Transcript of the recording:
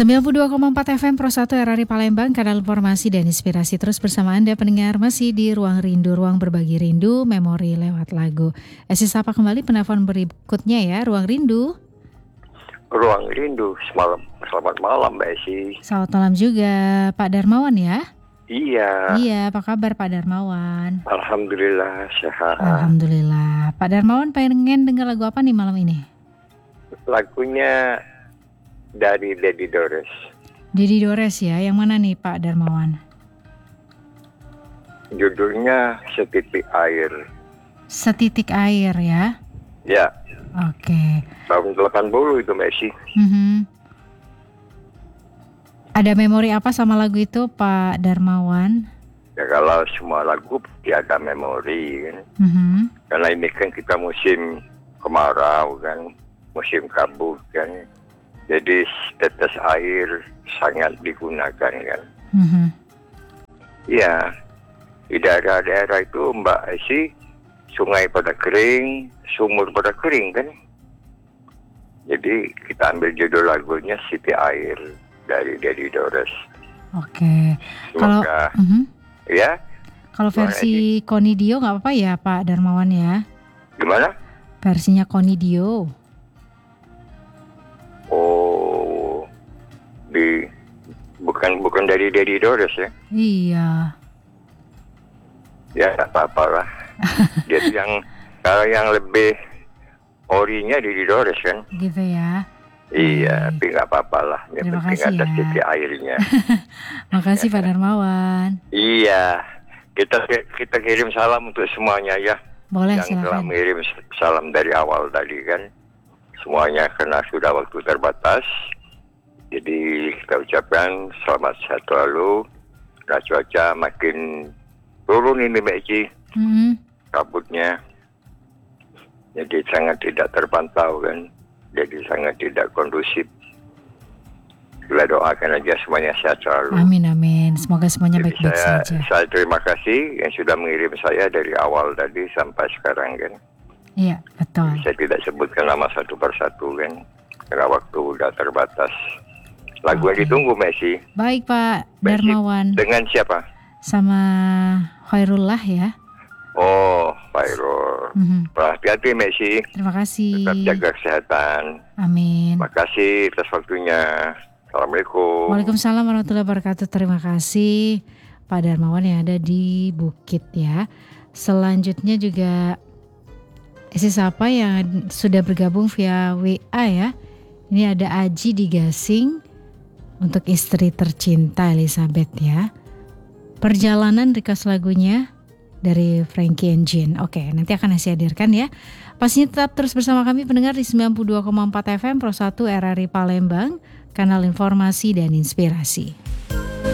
92,4 FM Pro 1 RRI Palembang, kanal informasi dan inspirasi. Terus bersama Anda pendengar masih di Ruang Rindu, ruang berbagi rindu, memori lewat lagu. Sapa kembali penelpon berikutnya ya, Ruang Rindu. Ruang Rindu, selamat malam Mbak Esi. Selamat malam juga, Pak Darmawan ya? Iya. Iya, apa kabar Pak Darmawan? Alhamdulillah, sehat. Alhamdulillah. Pak Darmawan pengen dengar lagu apa nih malam ini? Lagunya dari Dedi Dores. Dedi Dores ya, yang mana nih Pak Darmawan? Judulnya Setitik Air. Setitik Air ya? Ya. Oke. Tahun 80 itu Mbak Esi. Ada memori apa sama lagu itu Pak Darmawan? Ya kalau semua lagu pasti ada memori kan. Karena ini kan kita musim kemarau kan, musim kabut kan. Jadi tetes air sangat digunakan kan. Ya, di daerah-daerah itu Mbak Esi, sungai pada kering, sumur pada kering kan. Jadi kita ambil judul lagunya Siti Air dari Dedi Dores. Oke. Kalau ya. Kalau versi Konidio nggak apa-apa ya Pak Darmawan ya? Gimana? Versinya Konidio. Oh, bukan dari Dedi Dores ya? Iya. Ya nggak apa-apa lah. Jadi kalau yang lebih orinya Dedi Dores kan? Gitu ya. Iya, tapi nggak apa-apa lah. Terima kasih ada ya. Siti airnya. Makasih Pak Darmawan. Iya, kita kirim salam untuk semuanya ya. Boleh, yang silakan. telah mengirim salam dari awal tadi kan. Semuanya karena sudah waktu terbatas. Jadi kita ucapkan selamat sehat selalu. Nah, cuaca makin turun ini Mbak Eci. Kabutnya. Jadi sangat tidak terpantau kan. Jadi sangat tidak kondusif. Kita doakan aja semuanya sehat selalu. Amin, amin. Semoga semuanya Jadi baik-baik saja. Saya terima kasih yang sudah mengirim saya dari awal tadi sampai sekarang kan. Iya, betul. Saya tidak sebutkan nama satu persatu kan. Karena waktu sudah terbatas. Lagu yang ditunggu Messi. Baik Pak Darmawan. Dengan siapa? Sama Khairullah ya. Oh, Khairul. Hati-hati Messi. Terima kasih. Tetap jaga kesehatan. Amin. Terima kasih atas waktunya. Assalamualaikum. Waalaikumsalam warahmatullahi wabarakatuh. Terima kasih Pak Darmawan yang ada di Bukit ya. Selanjutnya juga siapa yang sudah bergabung via WA ya. Ini ada Aji di Gasing untuk istri tercinta Elizabeth ya. Perjalanan request lagunya dari Frankie and Jean. Oke, nanti akan saya hadirkan ya. Pastinya tetap terus bersama kami pendengar di 92,4 FM Pro 1 RRI Palembang, kanal informasi dan inspirasi.